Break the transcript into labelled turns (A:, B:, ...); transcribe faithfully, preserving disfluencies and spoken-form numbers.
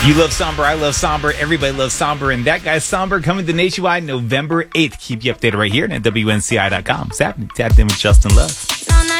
A: You love Somber, I love Somber, everybody loves Somber, and that guy's Somber coming to Nationwide November eighth. Keep you updated right here at W N C I dot com. What's happening? Tapped in with Justin Love.